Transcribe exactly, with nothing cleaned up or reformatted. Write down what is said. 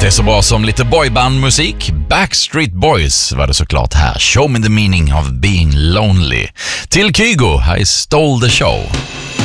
Det är så bra som lite boybandmusik. Backstreet Boys var det såklart här. Show me the meaning of being lonely. Till Kygo, I stole the show.